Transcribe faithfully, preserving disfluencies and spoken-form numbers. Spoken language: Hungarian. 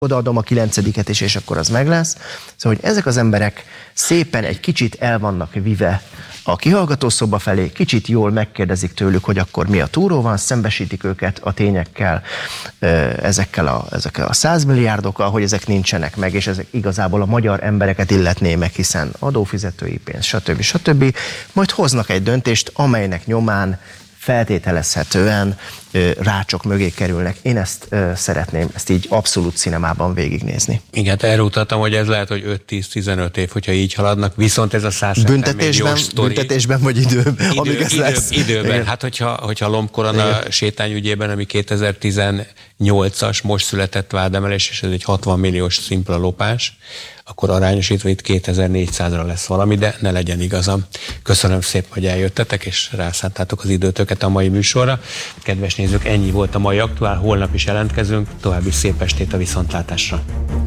odaadom a kilencediket is, és akkor az meg lesz. Szóval, hogy ezek az emberek szépen egy kicsit el vannak vive a kihallgatószoba felé, kicsit jól megkérdezik tőlük, hogy akkor mi a túró van, szembesítik őket a tényekkel, ezekkel a, ezekkel a százmilliárdokkal, hogy ezek nincsenek meg, és ezek igazából a magyar embereket illetné meg, hiszen adófizetői pénz, stb. stb. Majd hoznak egy döntést, amelynek nyomán feltételezhetően ö, rácsok mögé kerülnek. Én ezt ö, szeretném, ezt így abszolút cinemában végignézni. Igen, erre utaltam, hogy ez lehet, hogy öt-tíz-tizenöt év, hogyha így haladnak, viszont ez a száz büntetésben, büntetésben vagy időben, idő, amíg ez idő, lesz. Időben, Igen. hát hogyha, hogyha Lombkorona sétányügyében, ami kétezer-tizennyolcas, most született vádemelés, és ez egy hatvan milliós szimpla lopás, akkor arányosítva itt kétezer-négyszázra lesz valami, de ne legyen igazam. Köszönöm szépen, hogy eljöttetek, és rászántátok az időtöket a mai műsorra. Kedves nézők, ennyi volt a mai aktuál, holnap is jelentkezünk, további szép estét a viszontlátásra.